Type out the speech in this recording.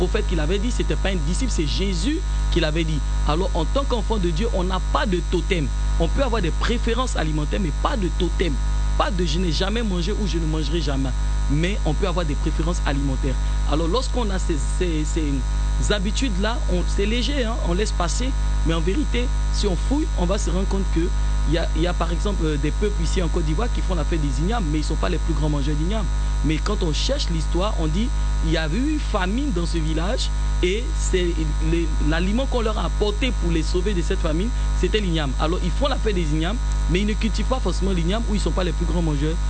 prophète qui l'avait dit, c'était pas un disciple, c'est Jésus qui l'avait dit. Alors en tant qu'enfant de Dieu, on n'a pas de totem. On peut avoir des préférences alimentaires, mais pas de totem. Pas de je n'ai jamais mangé ou je ne mangerai jamais. Mais on peut avoir des préférences alimentaires. Alors lorsqu'on a ces habitudes-là, c'est léger, hein, on laisse passer. Mais en vérité, si on fouille, on va se rendre compte que il y a par exemple des peuples ici en Côte d'Ivoire qui font la fête des ignames, mais ils ne sont pas les plus grands mangeurs d'ignames. Mais quand on cherche l'histoire, on dit il y a eu famine dans ce village et c'est l'aliment qu'on leur a apporté pour les sauver de cette famine, c'était l'igname. Alors ils font la fête des ignames, mais ils ne cultivent pas forcément l'igname ou ils ne sont pas les plus grands mangeurs